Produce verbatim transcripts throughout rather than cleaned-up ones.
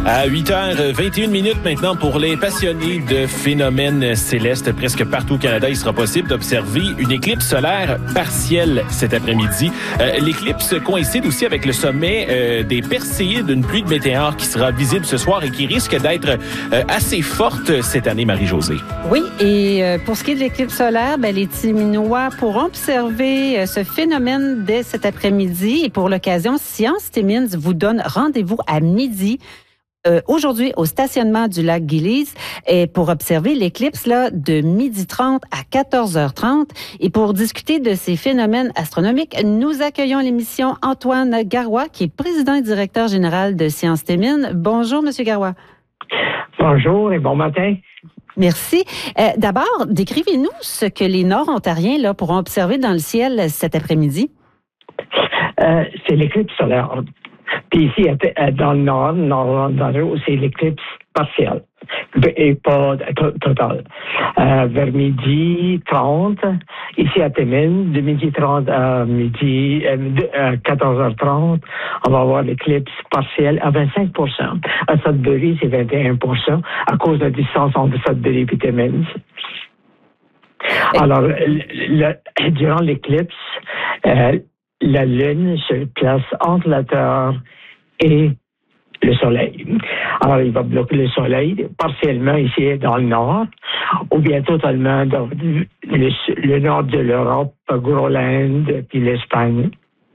À huit heures vingt et une minutes maintenant, pour les passionnés de phénomènes célestes, presque partout au Canada, il sera possible d'observer une éclipse solaire partielle cet après-midi. Euh, l'éclipse coïncide aussi avec le sommet euh, des Perséides, une pluie de météores qui sera visible ce soir et qui risque d'être euh, assez forte cette année, Marie-Josée. Oui, et euh, pour ce qui est de l'éclipse solaire, ben, les Timinois pourront observer euh, ce phénomène dès cet après-midi. Et pour l'occasion, Science Timmins vous donne rendez-vous à midi. Euh, aujourd'hui, au stationnement du lac Gillies, et pour observer l'éclipse là, de midi trente à quatorze heures trente. Et pour discuter de ces phénomènes astronomiques, nous accueillons à l'émission Antoine Garois, qui est président et directeur général de Science Timmins. Bonjour, Monsieur Garois. Bonjour et bon matin. Merci. Euh, d'abord, décrivez-nous ce que les Nord-Ontariens là, pourront observer dans le ciel cet après-midi. Euh, c'est l'éclipse solaire. Puis ici, dans le nord, nord c'est l'éclipse partielle et pas totale. Euh, vers midi trente, ici à Timmins, de midi trente à midi euh, quatorze heures trente, on va avoir l'éclipse partielle à vingt-cinq pour cent. À Sudbury, c'est vingt et un pour cent à cause de la distance entre Sudbury et Timmins. Alors, le, le, durant l'éclipse, euh, la Lune se place entre la Terre et le Soleil. Alors, il va bloquer le Soleil partiellement ici dans le nord, ou bien totalement dans le, le nord de l'Europe, Groenland, puis l'Espagne.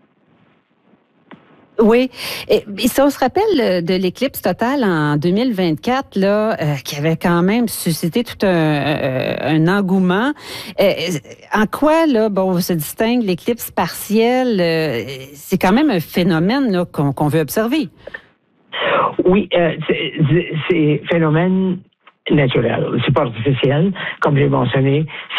Oui. Et, et ça, on se rappelle de l'éclipse totale en deux mille vingt-quatre, là, euh, qui avait quand même suscité tout un, euh, un engouement. Euh, en quoi, là, bon, se distingue l'éclipse partielle? Euh, c'est quand même un phénomène là, qu'on, qu'on veut observer. Oui, euh, c'est, c'est, c'est phénomène naturel. C'est pas artificiel. Comme j'ai mentionné,